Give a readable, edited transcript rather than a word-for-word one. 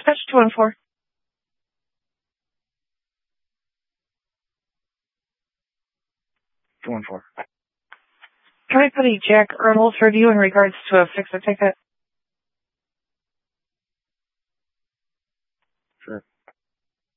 Dispatch 214. Can I put a Jack Reynolds review in regards to a fix-a ticket?